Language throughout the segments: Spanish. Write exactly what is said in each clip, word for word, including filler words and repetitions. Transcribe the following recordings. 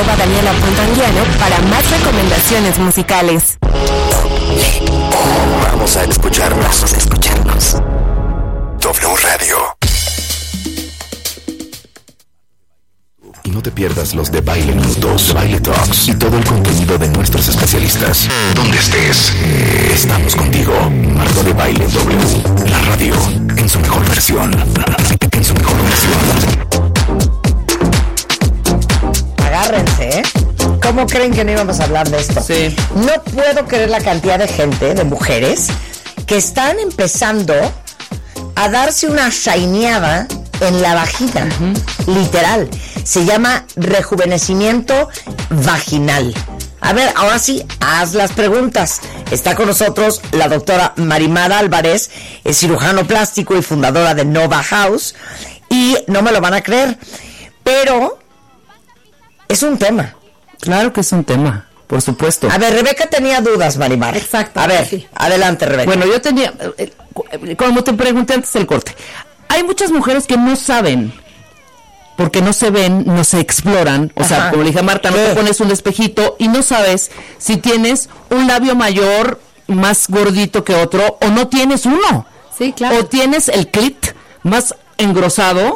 arroba daniela.anguiano para más recomendaciones musicales. Vamos a escucharnos, vamos a escucharnos. W Radio. Y no te pierdas los de Baile Minutos, Baile Talks y todo el contenido de nuestros especialistas. Donde estés, estamos contigo. Marco de Baile W, la radio en su mejor versión. En su mejor versión. Agárrense, ¿eh? ¿Cómo creen que no íbamos a hablar de esto? Sí. No puedo creer la cantidad de gente, de mujeres, que están empezando a darse una shineada en la vagina. Uh-huh. Literal. Se llama rejuvenecimiento vaginal. A ver, ahora sí, haz las preguntas. Está con nosotros la doctora Marimara Álvarez, es cirujano plástico y fundadora de Nova House. Y no me lo van a creer, pero es un tema. Claro que es un tema, por supuesto. A ver, Rebeca tenía dudas, Marimar. Exacto. A ver, sí. Adelante, Rebeca. Bueno, yo tenía, eh, como te pregunté antes del corte, hay muchas mujeres que no saben, porque no se ven, no se exploran. O Ajá. sea, como le dije a Marta, no te pones un espejito y no sabes si tienes un labio mayor más gordito que otro o no tienes uno. Sí, claro. O tienes el clit más engrosado.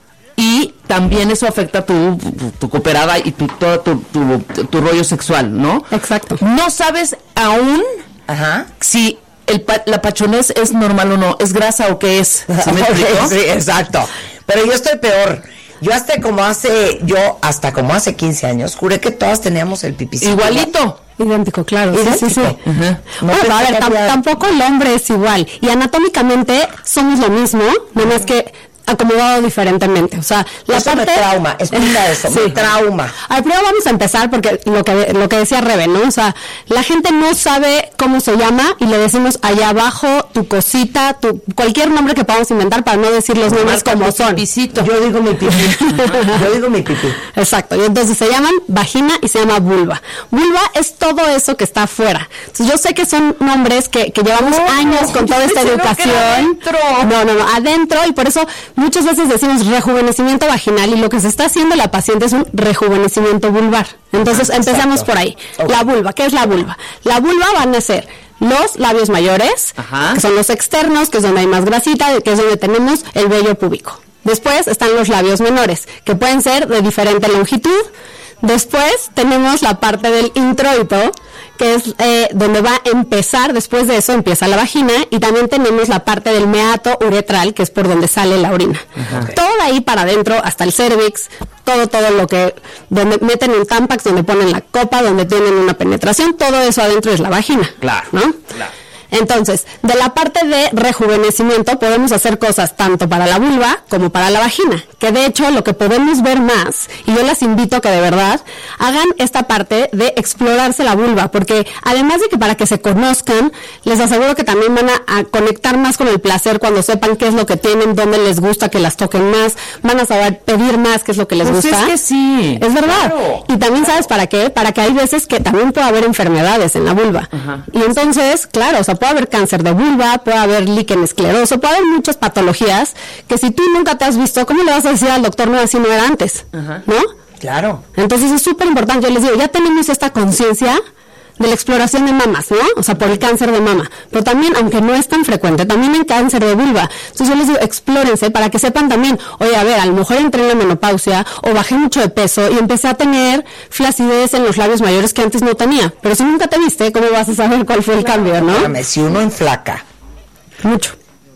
Y también eso afecta tu, tu, tu cooperada y tu, todo tu, tu, tu, tu rollo sexual, ¿no? Exacto. No sabes aún Ajá. si el pa- la pachonez es normal o no, es grasa o qué es. ¿Sí me Okay, explico? sí, exacto. Pero yo estoy peor. Yo hasta como hace, yo hasta como hace quince años, juré que todas teníamos el pipicito. Igualito. Idéntico, claro. Idéntico. Sí, sí, sí. Uh-huh. No bueno, a ver, tam- había... tampoco el hombre es igual. Y anatómicamente somos lo mismo, nada más que acomodado diferentemente, o sea, la eso parte... me trauma, explica eso, sí. me trauma. A ver, primero vamos a empezar porque lo que lo que decía Rebe, ¿no? O sea, la gente no sabe cómo se llama y le decimos allá abajo, tu cosita, tu cualquier nombre que podamos inventar para no decir los nombres Marca como tu son. pipicito. Yo digo mi pipí. Yo digo mi pipí. Exacto, y entonces se llaman vagina y se llama vulva. Vulva es todo eso que está afuera. Entonces yo sé que son nombres que, que llevamos no, años con toda esta educación. Adentro. No, no, no, adentro, y por eso muchas veces decimos rejuvenecimiento vaginal y lo que se está haciendo la paciente es un rejuvenecimiento vulvar. Entonces ah, empezamos por ahí. Okay. La vulva, ¿qué es la vulva? La vulva van a ser los labios mayores, Ajá. que son los externos, que es donde hay más grasita, que es donde tenemos el vello púbico. Después están los labios menores, que pueden ser de diferente longitud. Después tenemos la parte del introito, que es eh, donde va a empezar, después de eso empieza la vagina, y también tenemos la parte del meato uretral, que es por donde sale la orina. Okay. Todo de ahí para adentro, hasta el cervix, todo, todo lo que, donde meten un tampax, donde ponen la copa, donde tienen una penetración, todo eso adentro es la vagina. Claro, ¿no? Claro. Entonces, de la parte de rejuvenecimiento podemos hacer cosas tanto para la vulva como para la vagina, que de hecho lo que podemos ver más, y yo las invito a que de verdad hagan esta parte de explorarse la vulva, porque además de que para que se conozcan, les aseguro que también van a, a conectar más con el placer cuando sepan qué es lo que tienen, dónde les gusta que las toquen más, van a saber pedir más qué es lo que les pues gusta. Es que sí. Es verdad. Claro, y también claro. ¿sabes para qué? Para que hay veces que también puede haber enfermedades en la vulva. Ajá. Y entonces, claro, o sea, puede haber cáncer de vulva, puede haber líquen escleroso, puede haber muchas patologías que si tú nunca te has visto, ¿cómo le vas a decir al doctor no así no era antes? Ajá. ¿No? Claro. Entonces es súper importante, yo les digo, ya tenemos esta conciencia de la exploración de mamas, ¿no? O sea, por el cáncer de mama. Pero también, aunque no es tan frecuente, también hay cáncer de vulva. Entonces yo les digo, explórense para que sepan también, oye, a ver, a lo mejor entré en la menopausia o bajé mucho de peso y empecé a tener flacidez en los labios mayores que antes no tenía. Pero si nunca te viste, ¿cómo vas a saber cuál fue el cambio, no? Espérame, si uno enflaca, Mucho.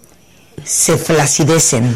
se flacidecen.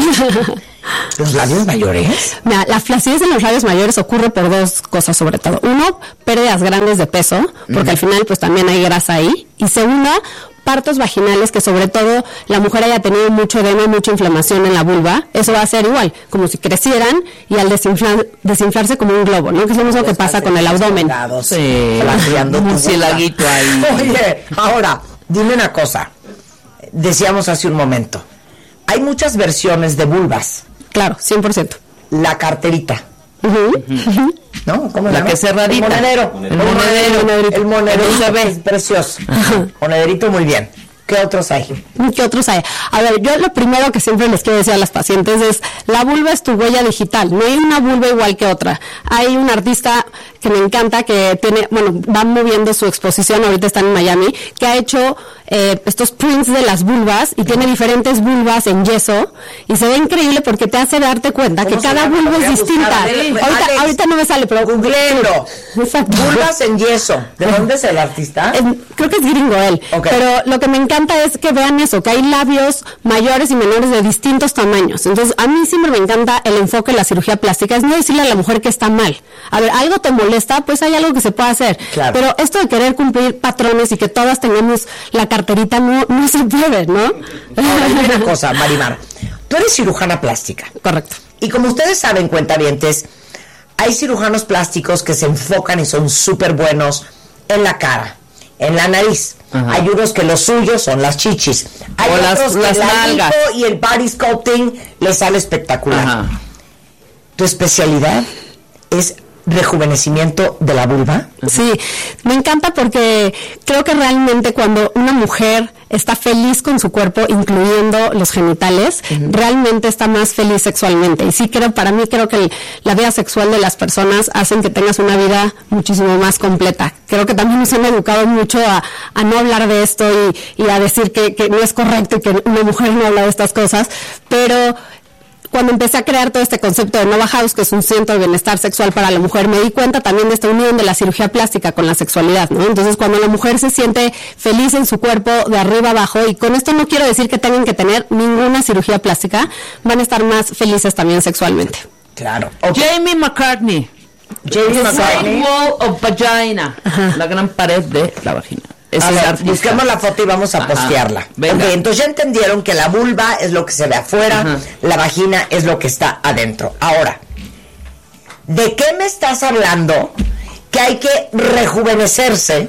¿Los labios mayores? Mira, la flacidez en los labios mayores ocurre por dos cosas sobre todo. Uno, pérdidas grandes de peso, porque uh-huh. al final pues también hay grasa ahí. Y segunda, partos vaginales, que sobre todo la mujer haya tenido mucho edema, mucha inflamación en la vulva. Eso va a ser igual, como si crecieran y al desinflar, desinflarse como un globo, ¿no? Que es lo mismo que pasa con el abdomen. Sí, flaqueando tu murcielaguito ahí. Oye, ahora, dime una cosa. Decíamos hace un momento, hay muchas versiones de vulvas. Claro, cien por ciento. La carterita. Uh-huh. Uh-huh. ¿No? ¿Cómo la que es cerradita. El monedero. El monedero. El monedero. El monedero. Es precioso. Uh-huh. Monederito, muy bien. ¿Qué otros hay? ¿Qué otros hay? A ver, yo lo primero que siempre les quiero decir a las pacientes es, la vulva es tu huella digital, no hay una vulva igual que otra. Hay un artista que me encanta, que tiene, bueno, va moviendo su exposición, ahorita está en Miami, que ha hecho eh, estos prints de las vulvas y tiene diferentes vulvas en yeso y se ve increíble porque te hace darte cuenta que cada vulva es distinta. Ahorita, Alex, ahorita no me sale, pero googleelo. Vulvas en yeso. ¿De dónde es el artista? Es, creo que es gringo él. Okay. Pero lo que me encanta es que vean eso, que hay labios mayores y menores de distintos tamaños. Entonces, a mí siempre me encanta el enfoque en la cirugía plástica, es no decirle a la mujer que está mal. A ver, algo te molesta, pues hay algo que se puede hacer. Claro. Pero esto de querer cumplir patrones y que todas tengamos la carterita, no, no se puede, ¿no? Ahora, hay una cosa, Marimar. Tú eres cirujana plástica. Correcto. Y como ustedes saben, cuentavientes, hay cirujanos plásticos que se enfocan y son súper buenos en la cara, en la nariz. Ajá. Hay unos que los suyos son las chichis. Hay o otros las, que las la lipo y el body sculpting les sale espectacular. Ajá. ¿Tu especialidad es rejuvenecimiento de la vulva? Sí, me encanta porque creo que realmente cuando una mujer está feliz con su cuerpo, incluyendo los genitales, uh-huh. realmente está más feliz sexualmente. Y sí, creo, para mí creo que el, la vida sexual de las personas hacen que tengas una vida muchísimo más completa. Creo que también nos han educado mucho a, a no hablar de esto y, y a decir que, que no es correcto y que una mujer no habla de estas cosas, pero cuando empecé a crear todo este concepto de Nova House, que es un centro de bienestar sexual para la mujer, me di cuenta también de esta unión de la cirugía plástica con la sexualidad, ¿no? Entonces, cuando la mujer se siente feliz en su cuerpo de arriba abajo, y con esto no quiero decir que tengan que tener ninguna cirugía plástica, van a estar más felices también sexualmente. Claro. Okay. Jamie McCartney. Jamie McCartney. Wall of Vagina. Ajá. La gran pared de la vagina. A ver, busquemos la foto y vamos a Ajá. postearla. Okay, entonces ya entendieron que la vulva es lo que se ve afuera, Ajá. la vagina es lo que está adentro. Ahora, ¿de qué me estás hablando que hay que rejuvenecerse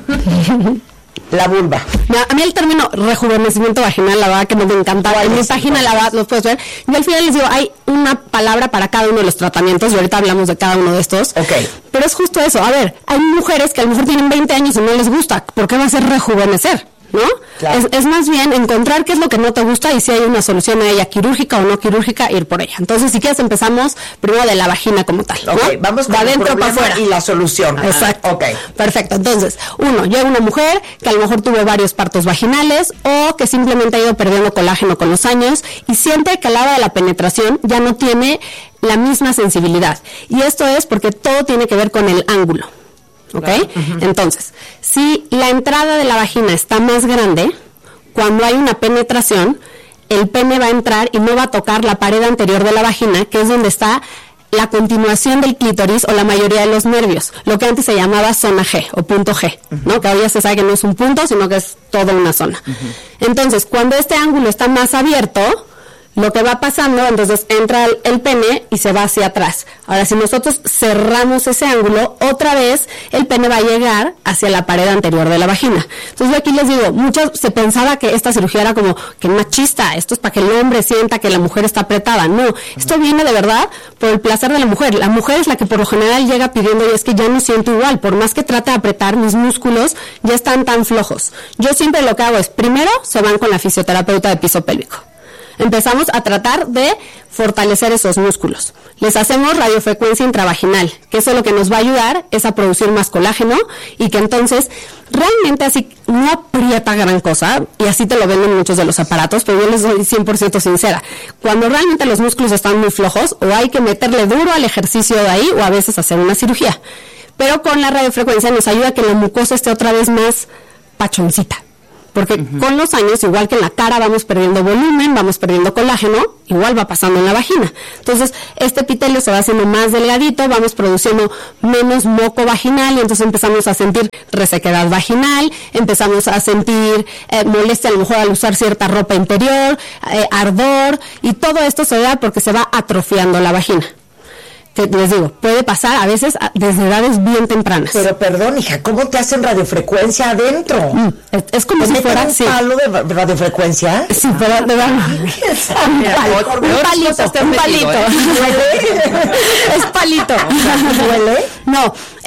la vulva? Mira, a mí el término rejuvenecimiento vaginal, la verdad que me encanta. En mi página la verdad lo puedes ver. Yo al final les digo, hay una palabra para cada uno de los tratamientos y ahorita hablamos de cada uno de estos. Okay. Pero es justo eso. A ver, hay mujeres que a lo mejor tienen veinte años y no les gusta. ¿Por qué va a ser rejuvenecer? ¿No? Claro. Es, es más bien encontrar qué es lo que no te gusta y si hay una solución a ella, quirúrgica o no quirúrgica, ir por ella. Entonces, si quieres, empezamos primero de la vagina como tal, ¿no? Ok, vamos con de adentro para afuera y la solución. Exacto. Ok. Perfecto. Entonces, uno, llega una mujer que a lo mejor tuvo varios partos vaginales o que simplemente ha ido perdiendo colágeno con los años y siente que a la hora de la penetración ya no tiene la misma sensibilidad. Y esto es porque todo tiene que ver con el ángulo. ¿Ok? Claro. Uh-huh. Entonces, si la entrada de la vagina está más grande, cuando hay una penetración, el pene va a entrar y no va a tocar la pared anterior de la vagina, que es donde está la continuación del clítoris o la mayoría de los nervios, lo que antes se llamaba zona G o punto G, uh-huh. ¿no? Que hoy ya se sabe que no es un punto, sino que es toda una zona. Uh-huh. Entonces, cuando este ángulo está más abierto, lo que va pasando, entonces entra el, el pene y se va hacia atrás. Ahora, si nosotros cerramos ese ángulo, otra vez el pene va a llegar hacia la pared anterior de la vagina. Entonces yo aquí les digo, muchas se pensaba que esta cirugía era como que machista, esto es para que el hombre sienta que la mujer está apretada. No, esto viene de verdad por el placer de la mujer. La mujer es la que por lo general llega pidiendo, y es que ya no siento igual, por más que trate de apretar, mis músculos ya están tan flojos. Yo siempre lo que hago es, primero se van con la fisioterapeuta de piso pélvico. Empezamos a tratar de fortalecer esos músculos. Les hacemos radiofrecuencia intravaginal, que eso lo que nos va a ayudar es a producir más colágeno y que entonces realmente así no aprieta gran cosa, y así te lo venden muchos de los aparatos, pero yo les soy cien por ciento sincera. Cuando realmente los músculos están muy flojos, o hay que meterle duro al ejercicio de ahí, o a veces hacer una cirugía. Pero con la radiofrecuencia nos ayuda a que la mucosa esté otra vez más pachoncita. Porque uh-huh. con los años, igual que en la cara vamos perdiendo volumen, vamos perdiendo colágeno, igual va pasando en la vagina. Entonces, este epitelio se va haciendo más delgadito, vamos produciendo menos moco vaginal y entonces empezamos a sentir resequedad vaginal, empezamos a sentir eh, molestia a lo mejor al usar cierta ropa interior, eh, ardor, y todo esto se da porque se va atrofiando la vagina. Que les digo, puede pasar a veces desde edades bien tempranas. Pero perdón, hija, ¿cómo te hacen radiofrecuencia adentro? Mm, es, es como si fuera un palo sí. de radiofrecuencia. Sí, pero de verdad. Un, pal, un palito, un palito. ¿Duele? Es palito. ¿Duele? No, es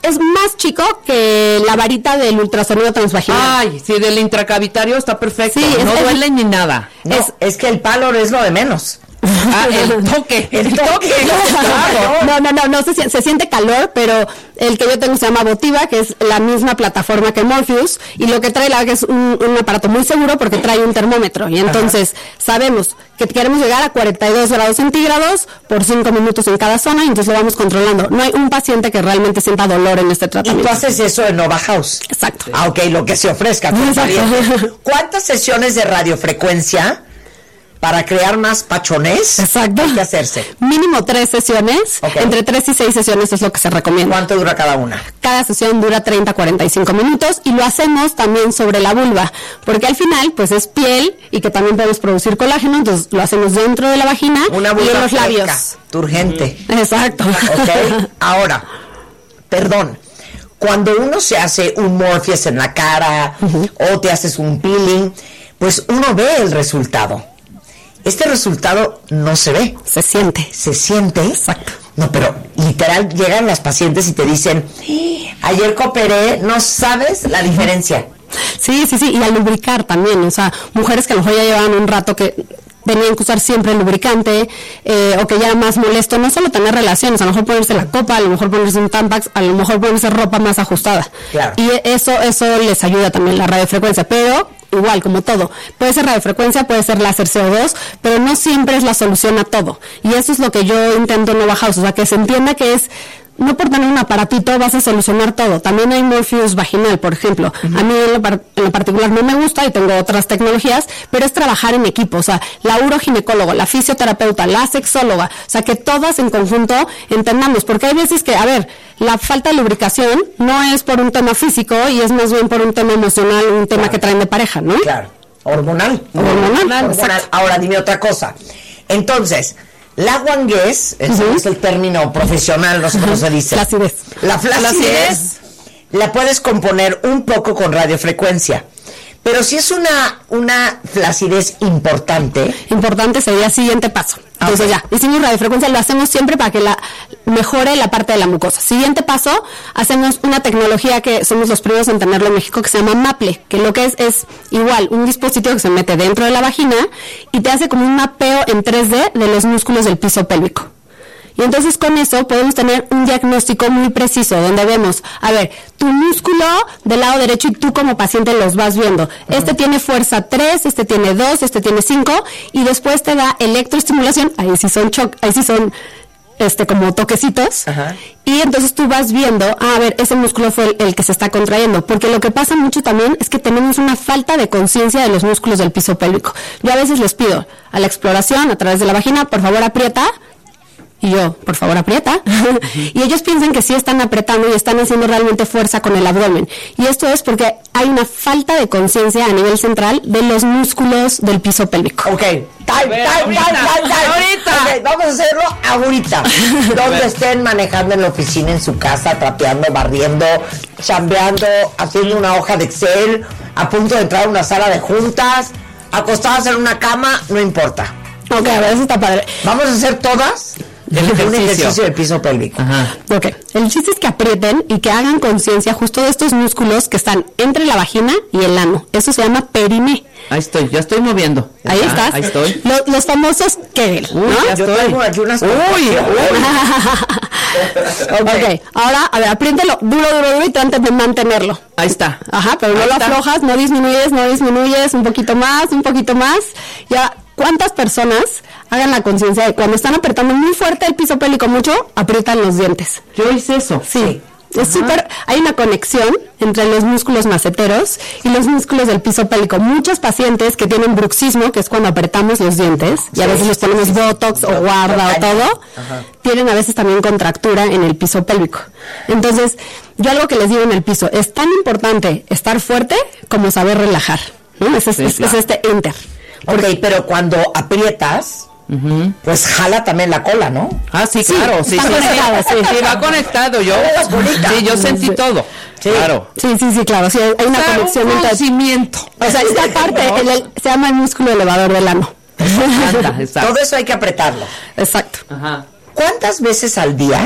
es más chico que la varita del ultrasonido transvaginal. Ay, sí, del intracavitario está perfecto. Sí, no es, duele ni nada. No, es, es que el palo es lo de menos. Ah, el toque, el, el toque. toque. Claro. No, no, no, no se, se siente calor, pero el que yo tengo se llama Votiva, que es la misma plataforma que Morpheus, y lo que trae la que es un, un aparato muy seguro porque trae un termómetro, y entonces Ajá. sabemos que queremos llegar a cuarenta y dos grados centígrados por cinco minutos en cada zona, y entonces lo vamos controlando. No hay un paciente que realmente sienta dolor en este tratamiento. Y tú haces eso en Nova House. Exacto. Ah, ok, lo que se ofrezca. ¿Cuántas sesiones de radiofrecuencia para crear más pachones? Exacto. Hay que hacerse? Mínimo tres sesiones. Okay. Entre tres y seis sesiones es lo que se recomienda. ¿Cuánto dura cada una? Cada sesión dura treinta a cuarenta y cinco minutos, y lo hacemos también sobre la vulva, porque al final pues es piel y que también podemos producir colágeno, entonces lo hacemos dentro de la vagina una y en los fresca, labios. Turgente. Mm. Exacto. Ok, ahora, perdón. Cuando uno se hace un Morpheus en la cara uh-huh. o te haces un peeling, pues uno ve el resultado. Este resultado no se ve. Se siente. ¿Se siente? Exacto. No, pero literal llegan las pacientes y te dicen, ayer cooperé, no sabes la diferencia. Sí, sí, sí, y al lubricar también, o sea, mujeres que a lo mejor ya llevaban un rato que tenían que usar siempre el lubricante, eh, o que ya era más molesto, no solo tener relaciones, a lo mejor ponerse la copa, a lo mejor ponerse un Tampax, a lo mejor ponerse ropa más ajustada. Claro. Y eso, eso les ayuda también la radiofrecuencia, pero igual, como todo, puede ser radiofrecuencia, puede ser láser C O dos, pero no siempre es la solución a todo. Y eso es lo que yo intento en Nova House, o sea, que se entienda que es, no por tener un aparatito vas a solucionar todo. También hay Morpheus vaginal, por ejemplo. Uh-huh. A mí en lo, par- en lo particular no me gusta y tengo otras tecnologías, pero es trabajar en equipo. O sea, la uroginecólogo, la fisioterapeuta, la sexóloga, o sea, que todas en conjunto entendamos. Porque hay veces que, a ver, la falta de lubricación no es por un tema físico y es más bien por un tema emocional, un tema claro. que traen de pareja, ¿no? Claro. Hormonal. Hormonal. Hormonal. Hormonal. Ahora dime otra cosa. Entonces, la guanguez, ese uh-huh. es el término profesional, no sé cómo se dice. Flacidez. La flacidez la puedes componer un poco con radiofrecuencia. Pero si es una, una flacidez importante... Importante sería el siguiente paso. Entonces okay. ya, hicimos radiofrecuencia, lo hacemos siempre para que la mejore la parte de la mucosa. Siguiente paso, hacemos una tecnología que somos los primeros en tenerlo en México, que se llama Maple, que lo que es es igual, un dispositivo que se mete dentro de la vagina y te hace como un mapeo en tres D de los músculos del piso pélvico. Y entonces con eso podemos tener un diagnóstico muy preciso, donde vemos, a ver, tu músculo del lado derecho y tú como paciente los vas viendo. Uh-huh. Este tiene fuerza tres, este tiene dos, este tiene cinco, y después te da electroestimulación, ahí sí son choc, ahí sí son este como toquecitos, uh-huh. y entonces tú vas viendo, ah, a ver, ese músculo fue el, el que se está contrayendo, porque lo que pasa mucho también es que tenemos una falta de conciencia de los músculos del piso pélvico. Yo a veces les pido a la exploración a través de la vagina, por favor aprieta, y yo, por favor, aprieta. Uh-huh. Y ellos piensan que sí están apretando y están haciendo realmente fuerza con el abdomen. Y esto es porque hay una falta de conciencia a nivel central de los músculos del piso pélvico. Ok, time, time, time, time, time. Ahorita. Okay, vamos a hacerlo ahorita. Donde estén manejando en la oficina, en su casa, trapeando, barriendo, chambeando, haciendo una hoja de Excel, a punto de entrar a una sala de juntas, acostadas en una cama, no importa. Ok, a ver, eso está padre. Vamos a hacer todas el ejercicio. Un ejercicio de piso pélvico. Ajá. Ok, el chiste es que aprieten y que hagan conciencia justo de estos músculos que están entre la vagina y el ano. Eso se llama periné. Ahí estoy, ya estoy moviendo. Ahí ah, estás. Ahí estoy. Los, los famosos Kegel, ¿no? Uy, ya Yo estoy. tengo aquí unas... Uy, uy. Ok, ahora, a ver, apriéntelo duro, duro, duro y trate de mantenerlo. Ahí está. Ajá, pero ahí no lo está. aflojas, no disminuyes, no disminuyes, un poquito más, un poquito más. Ya, ¿cuántas personas hagan la conciencia de cuando están apretando muy fuerte el piso pélvico mucho, aprietan los dientes? Yo hice eso. Sí. sí. Es súper, hay una conexión entre los músculos maceteros y los músculos del piso pélvico. Muchos pacientes que tienen bruxismo, que es cuando apretamos los dientes, sí, y a veces les ponemos sí, botox sí, o guarda o todo, ajá. tienen a veces también contractura en el piso pélvico. Entonces, yo algo que les digo en el piso, es tan importante estar fuerte como saber relajar, ¿no? Es, es, sí, es, claro. es este enter. Ok, pero cuando aprietas... Uh-huh. Pues jala también la cola, ¿no? Ah, sí, sí claro, sí, sí, conectado, sí, sí, va conectado, yo, sí, yo sentí sí. todo, sí. claro. Sí, sí, sí, claro, sí, hay una o sea, conexión. Un conocimiento. O sea, esta parte, ¿no? el, el, se llama el músculo elevador del ano. Anda, todo eso hay que apretarlo. Exacto. Ajá. ¿Cuántas veces al día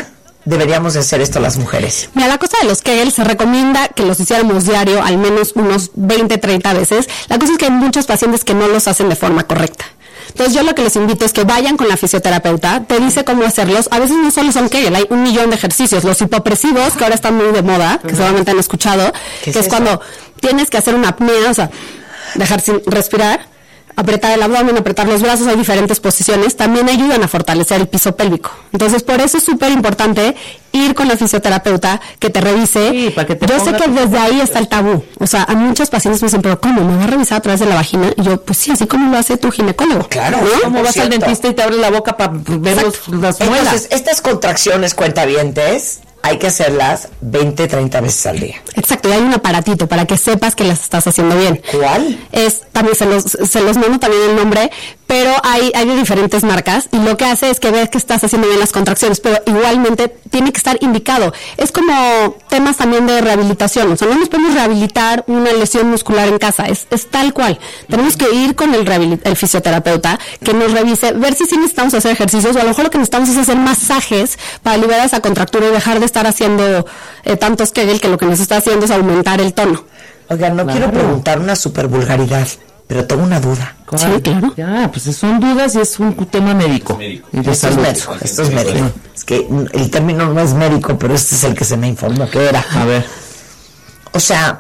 deberíamos de hacer esto las mujeres? Mira, la cosa de los Kegel se recomienda que los hiciéramos diario, al menos unos veinte, treinta veces. La cosa es que hay muchos pacientes que no los hacen de forma correcta. Entonces yo lo que les invito es que vayan con la fisioterapeuta, te dice cómo hacerlos. A veces no solo son Kegel, hay un millón de ejercicios. Los hipopresivos, que ahora están muy de moda, que seguramente han escuchado, que es, es cuando tienes que hacer una apnea, o sea, dejar sin respirar, apretar el abdomen, apretar los brazos, hay diferentes posiciones, también ayudan a fortalecer el piso pélvico. Entonces, por eso es súper importante ir con la fisioterapeuta que te revise. Sí, para que te yo sé que desde ahí está el tabú. O sea, a muchos pacientes me dicen, pero ¿cómo? ¿Me va a revisar a través de la vagina? Y yo, pues sí, así como lo hace tu ginecólogo. Claro. ¿no? Como vas al dentista y te abre la boca para ver los, las muelas. Entonces, estas contracciones, cuentavientes, hay que hacerlas veinte, treinta veces al día. Exacto, y hay un aparatito para que sepas que las estás haciendo bien. ¿Cuál? Es, también se los, se los mando también el nombre, pero hay, hay de diferentes marcas, y lo que hace es que ves que estás haciendo bien las contracciones, pero igualmente tiene que estar indicado. Es como temas también de rehabilitación, o sea, no nos podemos rehabilitar una lesión muscular en casa, es, es tal cual. Tenemos que ir con el, el fisioterapeuta que nos revise, ver si sí necesitamos hacer ejercicios, o a lo mejor lo que necesitamos es hacer masajes para liberar esa contractura y dejar de estar haciendo eh, tantos Kegel, que lo que nos está haciendo es aumentar el tono. Oigan, no Claro. quiero preguntar una super vulgaridad, pero tengo una duda. Sí, claro. Ya, pues son dudas y es un tema médico. Y de Esto es salud. médico, esto es médico. Es que el término no es médico, pero este es el que se me informó que era. A ver. O sea,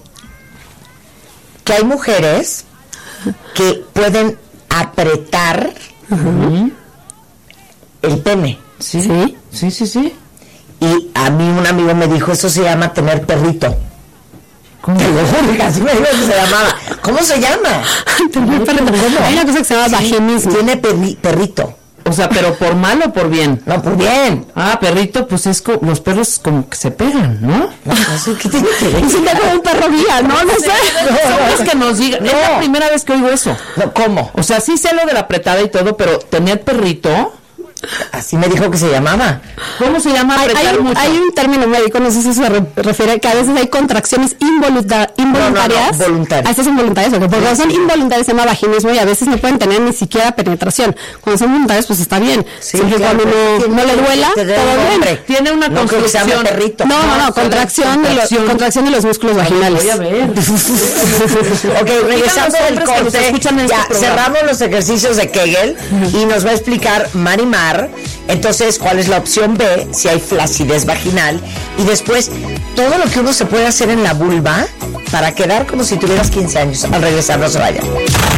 que hay mujeres que pueden apretar el pene. Sí, Sí. sí, sí, sí. Y a mí un amigo me dijo, eso se llama tener perrito. ¿Cómo? Te lo juro, que así me dijo que se llamaba. ¿Cómo se llama? Hay una cosa que se llama vaginismo. Tiene perri- perrito. O sea, pero por mal o por bien. No, pues bien. Ah, perrito, pues es co- los perros como que se pegan, ¿no? ¿Qué tiene que ver? Y si tengo un perro guía, ¿no? No sé. Son los que nos digan. Es la primera vez que oigo eso. No, ¿cómo? O sea, sí sé lo de la apretada y todo, pero tener perrito, Así me dijo que se llamaba. ¿cómo se llama Hay, apretar hay un, mucho? hay un término médico, no sé si se re- refiere, que a veces hay contracciones involunta- involuntarias. No, no, no, voluntarias. Ah, estas son voluntarias, porque cuando son involuntarias se llama vaginismo y a veces no pueden tener ni siquiera penetración. Cuando son voluntarias, pues está bien. Sí, Siempre y claro, cuando pero no, tiene- no le duela, te dé todo un bien. nombre. Tiene una No creo que se llame construcción. perrito. No, no, No, no, contracción, de, contracción. lo- contracción de los músculos vaginales. Voy a ver. Ok, regresando los del hombres que nos corte, escuchan en ya este programa. cerramos los ejercicios de Kegel y nos va a explicar Marimar, entonces, cuál es la opción B, si hay flacidez vaginal, y después, todo lo que uno se puede hacer en la vulva para quedar como si tuvieras quince años. Al regresar, no se vayan.